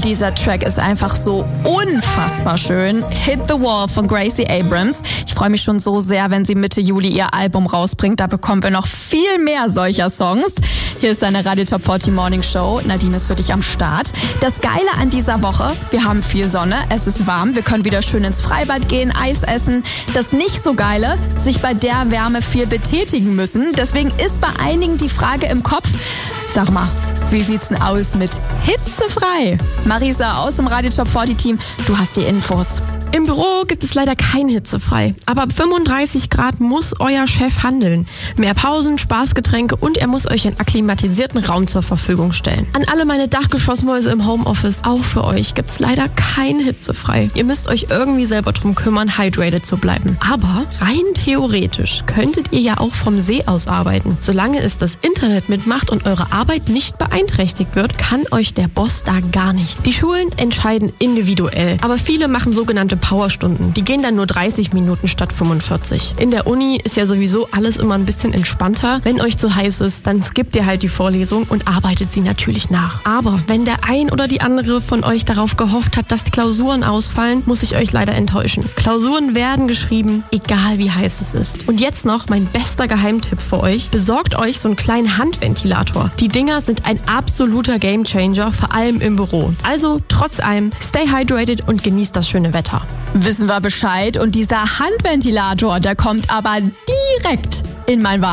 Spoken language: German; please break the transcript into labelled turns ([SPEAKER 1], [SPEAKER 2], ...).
[SPEAKER 1] Dieser Track ist einfach so unfassbar schön. Hit the Wall von Gracie Abrams. Ich freue mich schon so sehr, wenn sie Mitte Juli ihr Album rausbringt. Da bekommen wir noch viel mehr solcher Songs. Hier ist deine Radio Top 40 Morning Show. Nadine ist für dich am Start. Das Geile an dieser Woche, wir haben viel Sonne, es ist warm, wir können wieder schön ins Freibad gehen, Eis essen. Das nicht so Geile, sich bei der Wärme viel betätigen müssen. Deswegen ist bei einigen die Frage im Kopf, sag mal, wie sieht's denn aus mit hitzefrei? Marisa aus dem Radio Top 40 Team, du hast die Infos.
[SPEAKER 2] Im Büro gibt es leider kein hitzefrei. Aber ab 35 Grad muss euer Chef handeln. Mehr Pausen, Spaßgetränke und er muss euch einen akklimatisierten Raum zur Verfügung stellen. An alle meine Dachgeschossmäuse im Homeoffice, auch für euch gibt es leider kein hitzefrei. Ihr müsst euch irgendwie selber drum kümmern, hydrated zu bleiben. Aber rein theoretisch könntet ihr ja auch vom See aus arbeiten. Solange es das Internet mitmacht und eure Arbeit nicht beeinträchtigt wird, kann euch der Boss da gar nicht. Die Schulen entscheiden individuell, aber viele machen sogenannte Powerstunden. Die gehen dann nur 30 Minuten statt 45. In der Uni ist ja sowieso alles immer ein bisschen entspannter. Wenn euch zu heiß ist, dann skippt ihr halt die Vorlesung und arbeitet sie natürlich nach. Aber wenn der ein oder die andere von euch darauf gehofft hat, dass die Klausuren ausfallen, muss ich euch leider enttäuschen. Klausuren werden geschrieben, egal wie heiß es ist. Und jetzt noch mein bester Geheimtipp für euch. Besorgt euch so einen kleinen Handventilator. Die Dinger sind ein absoluter Gamechanger, vor allem im Büro. Also trotz allem, stay hydrated und genießt das schöne Wetter.
[SPEAKER 1] Wissen wir Bescheid und dieser Handventilator, der kommt aber direkt in mein Wagen.